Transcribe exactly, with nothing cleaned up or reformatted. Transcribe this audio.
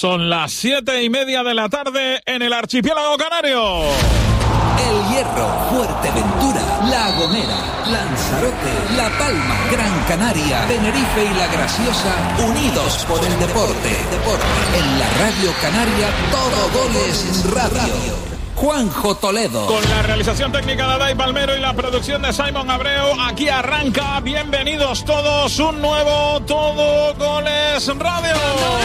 Son las siete y media de la tarde en el archipiélago canario. El Hierro, Fuerteventura, La Gomera, Lanzarote, La Palma, Gran Canaria, Tenerife y La Graciosa, unidos por el deporte. Deporte. En la Radio Canaria, todo goles radio. Juanjo Toledo. Con la realización técnica de Adai Palmero y la producción de Simon Abreu, aquí arranca. Bienvenidos todos, un nuevo Todo Goles Radio.